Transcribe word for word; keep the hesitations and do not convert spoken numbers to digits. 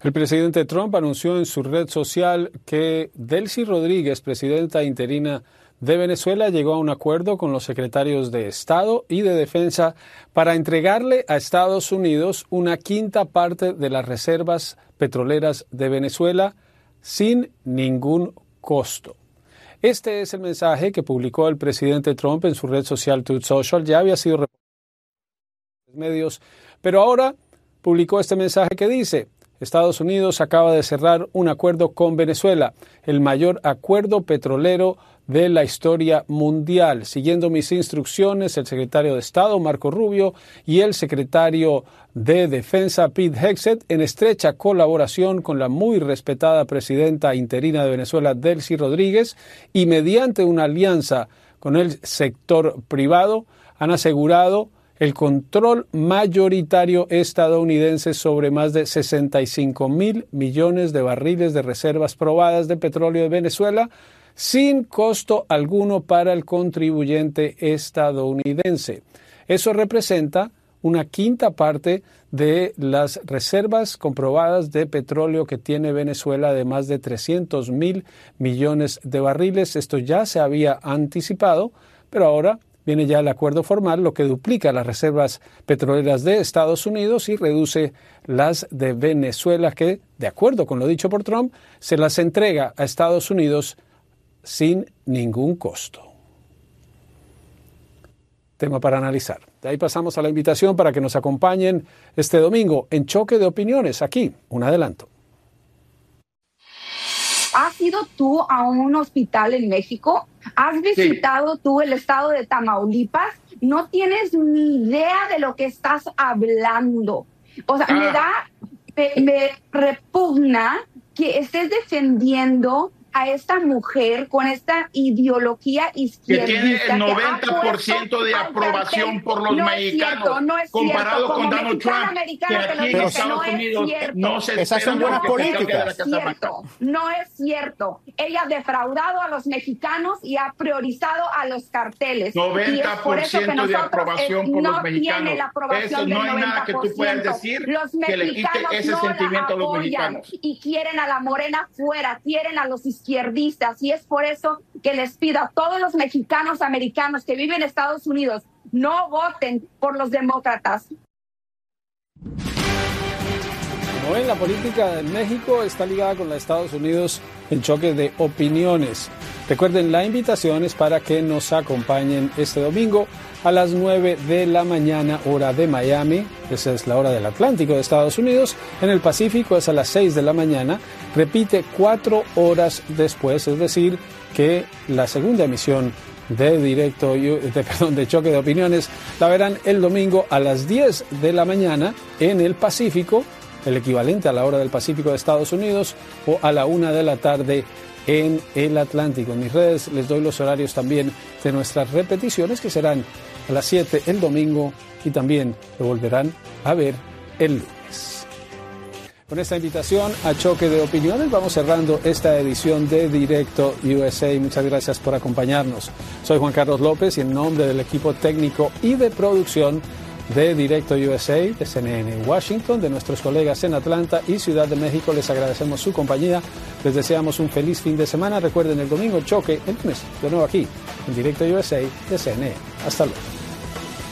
El presidente Trump anunció en su red social que Delcy Rodríguez, presidenta interina de Venezuela, llegó a un acuerdo con los secretarios de Estado y de Defensa para entregarle a Estados Unidos una quinta parte de las reservas petroleras de Venezuela sin ningún costo. Este es el mensaje que publicó el presidente Trump en su red social Truth Social. Ya había sido reportado en los medios, pero ahora publicó este mensaje que dice: Estados Unidos acaba de cerrar un acuerdo con Venezuela, el mayor acuerdo petrolero de la historia mundial. Siguiendo mis instrucciones, el secretario de Estado, Marco Rubio, y el secretario de Defensa, Pete Hegseth, en estrecha colaboración con la muy respetada presidenta interina de Venezuela, Delcy Rodríguez, y mediante una alianza con el sector privado, han asegurado el control mayoritario estadounidense sobre más de sesenta y cinco mil millones de barriles de reservas probadas de petróleo de Venezuela, sin costo alguno para el contribuyente estadounidense. Eso representa una quinta parte de las reservas comprobadas de petróleo que tiene Venezuela, de más de trescientos mil millones de barriles. Esto ya se había anticipado, pero ahora viene ya el acuerdo formal, lo que duplica las reservas petroleras de Estados Unidos y reduce las de Venezuela, que, de acuerdo con lo dicho por Trump, se las entrega a Estados Unidos sin ningún costo. Tema para analizar. De ahí pasamos a la invitación para que nos acompañen este domingo en Choque de Opiniones. Aquí, un adelanto. ¿Has ido tú a un hospital en México? ¿Has visitado sí. tú el estado de Tamaulipas? No tienes ni idea de lo que estás hablando. O sea, ah. me da, me, me repugna que estés defendiendo a esta mujer con esta ideología izquierdista. Que tiene el noventa por ciento de aprobación por los no mexicanos, cierto, no comparado con Donald Trump, que aquí en Estados no Unidos no se Esas son buenas políticas. No es cierto, no es cierto. Ella ha defraudado a los mexicanos y ha priorizado a los carteles. noventa por ciento de aprobación por no los mexicanos. La aprobación Eso no hay del nada que tú puedas decir los que le quite ese no sentimiento a los mexicanos. Y quieren a la morena fuera, quieren a los izquierdistas, y es por eso que les pido a todos los mexicanos americanos que viven en Estados Unidos, no voten por los demócratas. Como ven, la política de México está ligada con la de Estados Unidos en Choque de Opiniones. Recuerden, la invitación es para que nos acompañen este domingo a las nueve de la mañana, hora de Miami. Esa es la hora del Atlántico de Estados Unidos. En el Pacífico es a las seis de la mañana. Repite cuatro horas después, es decir, que la segunda emisión de directo, de, perdón, de Choque de Opiniones la verán el domingo a las diez de la mañana en el Pacífico, el equivalente a la hora del Pacífico de Estados Unidos, o a la una de la tarde en el Atlántico. En mis redes les doy los horarios también de nuestras repeticiones, que serán a las siete el domingo y también lo volverán a ver el lunes. Con esta invitación a Choque de Opiniones vamos cerrando esta edición de Directo U S A. Muchas gracias por acompañarnos. Soy Juan Carlos López y en nombre del equipo técnico y de producción de Directo U S A, de C N N Washington, de nuestros colegas en Atlanta y Ciudad de México, les agradecemos su compañía. Les deseamos un feliz fin de semana. Recuerden, el domingo Choque, el lunes, de nuevo aquí, en Directo U S A de C N N. Hasta luego.